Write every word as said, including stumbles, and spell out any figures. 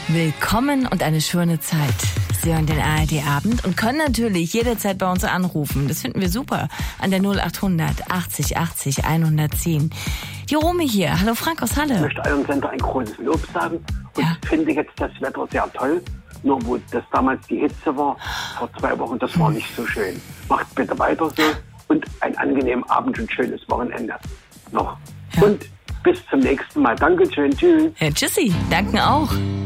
Willkommen und eine schöne Zeit. Sie hören den A R D-Abend und können natürlich jederzeit bei uns anrufen. Das finden wir super. An der null achthundert achtzig achtzig hundertzehn. Jerome hier. Hallo Frank aus Halle. Ich möchte eurem Sender ein großes Lob sagen und Ja. finde jetzt das Wetter sehr toll. Nur wo das damals die Hitze war, vor zwei Wochen, das war nicht so schön. Macht bitte weiter so und einen angenehmen Abend und schönes Wochenende noch. Ja. Und bis zum nächsten Mal. Dankeschön. Tschüss. Ja, tschüssi. Danken auch.